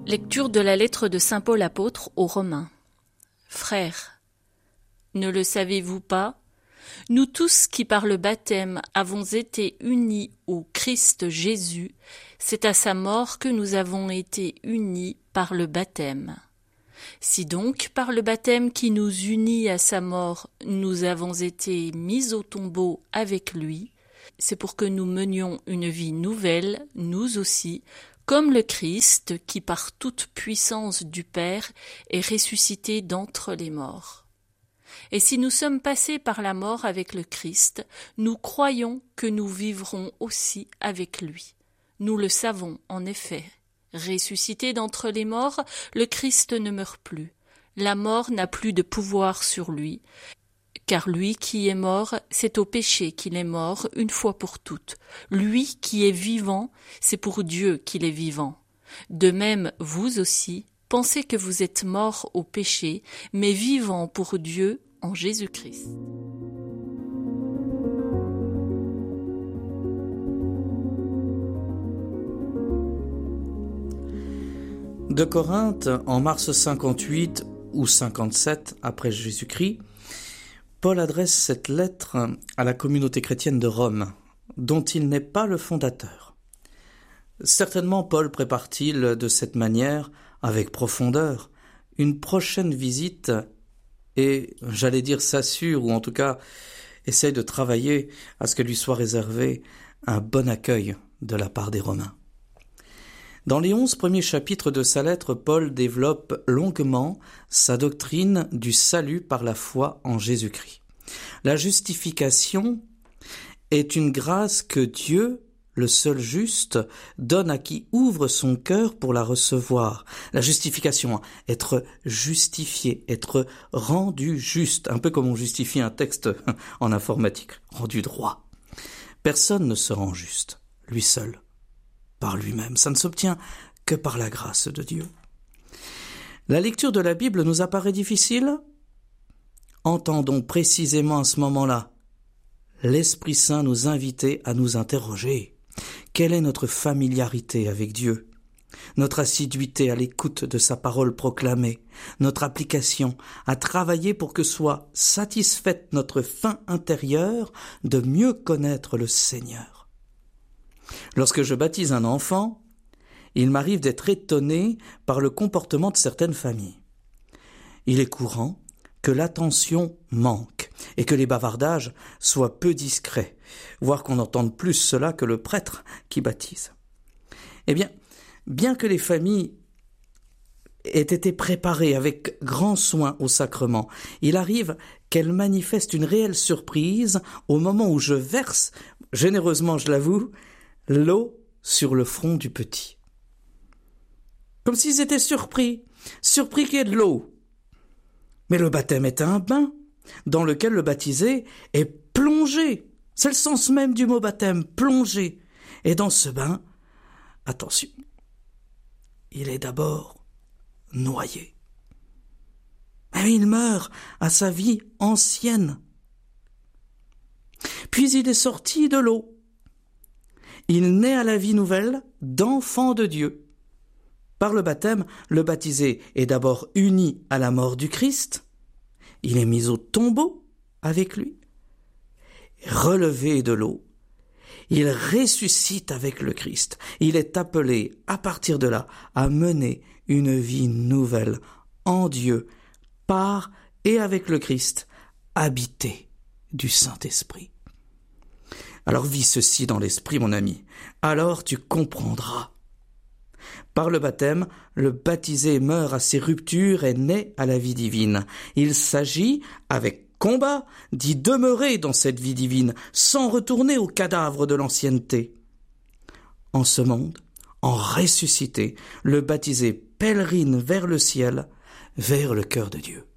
Lecture de la lettre de saint Paul apôtre aux Romains. Frères, ne le savez-vous pas? Nous tous qui par le baptême avons été unis au Christ Jésus, c'est à sa mort que nous avons été unis par le baptême. Si donc, par le baptême qui nous unit à sa mort, nous avons été mis au tombeau avec lui, c'est pour que nous menions une vie nouvelle, nous aussi, comme le Christ qui par toute puissance du Père est ressuscité d'entre les morts. Et si nous sommes passés par la mort avec le Christ, nous croyons que nous vivrons aussi avec lui. Nous le savons en effet. Ressuscité d'entre les morts, le Christ ne meurt plus. La mort n'a plus de pouvoir sur lui, car lui qui est mort, c'est au péché qu'il est mort une fois pour toutes. Lui qui est vivant, c'est pour Dieu qu'il est vivant. De même, vous aussi, pensez que vous êtes morts au péché, mais vivants pour Dieu en Jésus-Christ. De Corinthe, en mars 58 ou 57 après Jésus-Christ, Paul adresse cette lettre à la communauté chrétienne de Rome, dont il n'est pas le fondateur. Certainement Paul prépare-t-il de cette manière, avec profondeur, une prochaine visite et, j'allais dire, s'assure, ou en tout cas essaye de travailler à ce que lui soit réservé un bon accueil de la part des Romains. Dans les 11 premiers chapitres de sa lettre, Paul développe longuement sa doctrine du salut par la foi en Jésus-Christ. La justification est une grâce que Dieu, le seul juste, donne à qui ouvre son cœur pour la recevoir. La justification, être justifié, être rendu juste, un peu comme on justifie un texte en informatique, rendu droit. Personne ne se rend juste, lui seul. Par lui-même. Ça ne s'obtient que par la grâce de Dieu. La lecture de la Bible nous apparaît difficile? Entendons précisément à ce moment-là l'Esprit Saint nous inviter à nous interroger. Quelle est notre familiarité avec Dieu? Notre assiduité à l'écoute de sa parole proclamée, notre application à travailler pour que soit satisfaite notre fin intérieure de mieux connaître le Seigneur. Lorsque je baptise un enfant, il m'arrive d'être étonné par le comportement de certaines familles. Il est courant que l'attention manque et que les bavardages soient peu discrets, voire qu'on entende plus cela que le prêtre qui baptise. Eh bien que les familles aient été préparées avec grand soin au sacrement, il arrive qu'elles manifestent une réelle surprise au moment où je verse, généreusement je l'avoue, l'eau sur le front du petit. Comme s'ils étaient surpris qu'il y ait de l'eau. Mais le baptême est un bain dans lequel le baptisé est plongé. C'est le sens même du mot baptême, plongé. Et dans ce bain, attention, il est d'abord noyé. Mais il meurt à sa vie ancienne. Puis il est sorti de l'eau. Il naît à la vie nouvelle d'enfant de Dieu. Par le baptême, le baptisé est d'abord uni à la mort du Christ. Il est mis au tombeau avec lui. Relevé de l'eau, il ressuscite avec le Christ. Il est appelé, à partir de là, à mener une vie nouvelle en Dieu, par et avec le Christ, habité du Saint-Esprit. Alors vis ceci dans l'esprit, mon ami. Alors tu comprendras. Par le baptême, le baptisé meurt à ses ruptures et naît à la vie divine. Il s'agit, avec combat, d'y demeurer dans cette vie divine, sans retourner au cadavre de l'ancienneté. En ce monde, en ressuscité, le baptisé pèlerine vers le ciel, vers le cœur de Dieu.